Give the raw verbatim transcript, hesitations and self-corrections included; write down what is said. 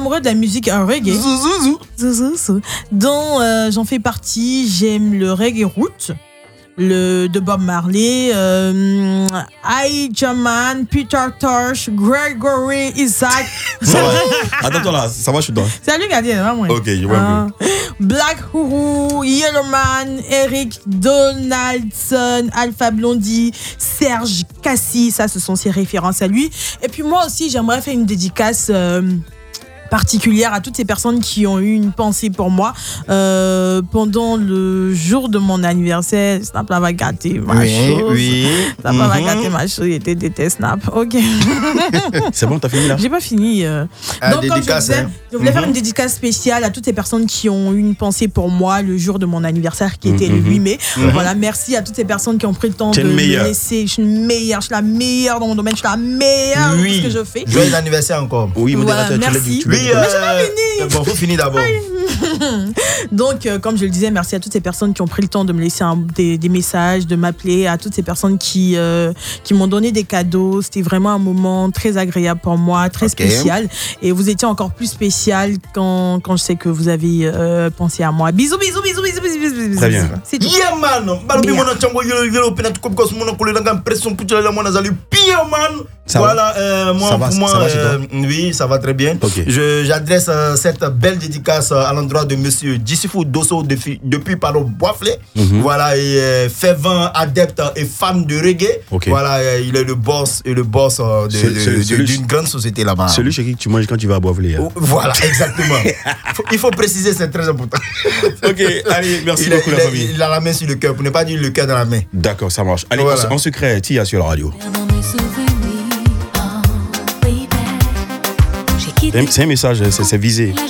amoureux de la musique euh, reggae. Zouzou. Zouzou. Dont euh, j'en fais partie. J'aime le reggae root. Le de Bob Marley, euh, I Jaman, Peter Tosh, Gregory Isaac. Ça va. Attends, là, ça va, je suis dedans. C'est lui qui a dit, hein, moi. Ok, je vois un peu. Black Uhuru, Yellowman, Eric Donaldson, Alpha Blondie, Serge Cassis, ça ce sont ses références à lui. Et puis moi aussi, j'aimerais faire une dédicace euh, particulière à toutes ces personnes qui ont eu une pensée pour moi euh, pendant le jour de mon anniversaire. Snap là va gâter ma Oui, chose. oui. Snap là va gâter ma chose. Il était détesté Snap. Ok. C'est bon, t'as fini là? J'ai pas fini. Euh. Ah, Donc, comme je dédicace, disais, hein. je voulais Mm-hmm. faire une dédicace spéciale à toutes ces personnes qui ont eu une pensée pour moi le jour de mon anniversaire qui était le huit mai. Mm-hmm. Voilà, merci à toutes ces personnes qui ont pris le temps T'es de une me meilleure. laisser. Je suis une meilleure, je suis la meilleure dans mon domaine, je suis la meilleure dans Oui. ce que je fais. Joyeux anniversaire encore. Oui, Voilà, modérateur, tu l'as merci. dit. Tu l'as Oui, dit. euh, Mais j'ai pas fini. Bon, faut finir d'abord. Donc, euh, comme je le disais, merci à toutes ces personnes qui ont pris le temps de me laisser un- des, des messages, de m'appeler, à toutes ces personnes qui, euh, qui m'ont donné des cadeaux. C'était vraiment un moment très agréable pour moi, très Ok. spécial. Et vous étiez encore plus spécial quand, quand je sais que vous avez euh, pensé à moi. Bisous, bisous, bisous, bisous, bisous, bisous, bisous. Très bien. C'est tout. Yeah man, balobi Bien. mona chango yelo yelo pena tuko because mona kule langa pression pucha la mona zali bien man. Ça Voilà, euh, moi Ça va, pour moi ça va chez toi? euh, oui, ça va très bien. Ok. Je j'adresse euh, cette belle dédicace euh, à l'endroit de monsieur Djissifou Dosso depuis depuis pardon Boisflé. Mhm. Voilà, et euh, fervent adepte et fan de reggae. Ok. Voilà, euh, il est le boss et le boss euh, de- C'est- de- c'est- de- celui- d'une grande société là-bas. Celui chez qui tu manges quand tu vas à Boisvlé. hein. Oh, voilà, exactement. Faut- il faut préciser, c'est très important. Ok, allez, merci il, est- beaucoup il la est- famille. il a la main sur le cœur, pour ne pas dire le cœur dans la main. D'accord, ça marche. Allez, Voilà. en, en secret, Tia sur la radio. Dans mes souvenirs, oh baby, j'ai quitté C'est un message, c'est c'est visé.